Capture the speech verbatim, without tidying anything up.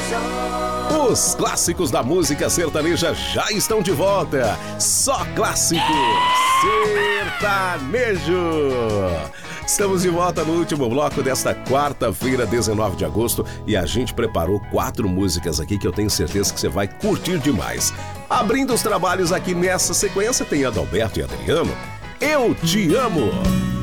Os clássicos da música sertaneja já estão de volta. Só clássicos sertanejo. Estamos de volta no último bloco desta quarta-feira, dezenove de agosto, e a gente preparou quatro músicas aqui que eu tenho certeza que você vai curtir demais. Abrindo os trabalhos aqui nessa sequência tem Adalberto e Adriano, Eu Te Amo.